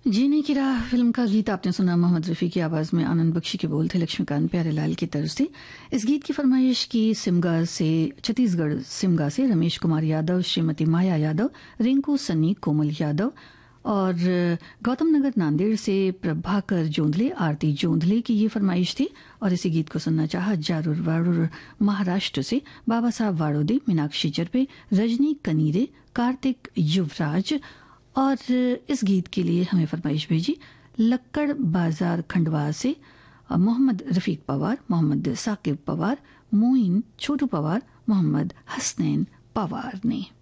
जीने की राह फिल्म का गीत आपने सुना। मोहम्मद रफ़ी की आवाज़ में आनंद बख्शी के बोल थे, लक्ष्मीकांत प्यारेलाल की तर्ज थी। इस गीत की फरमाइश की छत्तीसगढ़ सिमगा से रमेश कुमार यादव, श्रीमती माया यादव, रिंकू सन्नी, कोमल यादव और गौतम नगर नांदेड़ से प्रभाकर जोंधले, आरती जोंधले की ये फरमाइश थी। और इसी गीत को सुनना चाहा जारूर वारूर महाराष्ट्र से बाबा साहब वाड़ोदे, मीनाक्षी चरपे, रजनी कनीरे, कार्तिक युवराज। और इस गीत के लिए हमें फरमाइश भेजी लक्कड़ बाजार खंडवा से मोहम्मद रफीक पवार, मोहम्मद साकिब पवार, मोइन छोटू पवार, मोहम्मद हसनैन पवार ने।